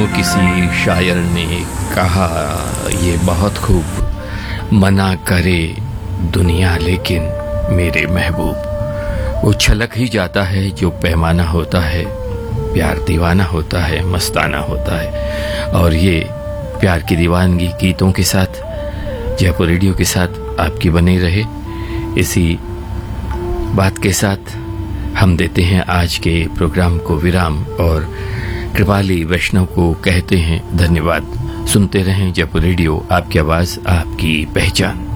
किसी शायर ने कहा ये बहुत खूब, मना करे दुनिया लेकिन मेरे महबूब, वो छलक ही जाता है जो पैमाना होता है, प्यार दीवाना होता है, मस्ताना होता है। और ये प्यार की दीवानगी गीतों के साथ जयपुर रेडियो के साथ आपकी बनी रहे, इसी बात के साथ हम देते हैं आज के प्रोग्राम को विराम और कृपाली वैष्णव को कहते हैं धन्यवाद। सुनते रहें जयपुर रेडियो, आपकी आवाज आपकी पहचान।